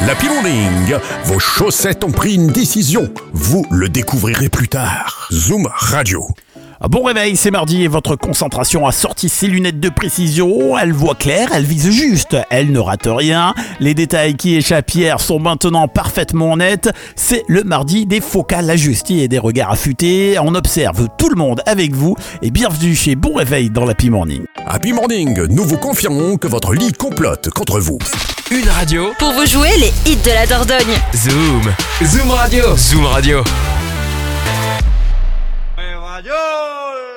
L'Happy Morning, vos chaussettes ont pris une décision. Vous le découvrirez plus tard. Zoom Radio. Bon réveil, c'est mardi et votre concentration a sorti ses lunettes de précision. Elle voit clair, elle vise juste, elle ne rate rien. Les détails qui échappent hier sont maintenant parfaitement nets. C'est le mardi des focales ajustées et des regards affûtés. On observe tout le monde avec vous et bienvenue chez Bon Réveil dans l'Happy Morning. Happy Morning, nous vous confirmons que votre lit complote contre vous. Une radio. Pour vous jouer les hits de la Dordogne. Zoom Radio. Zoom Radio.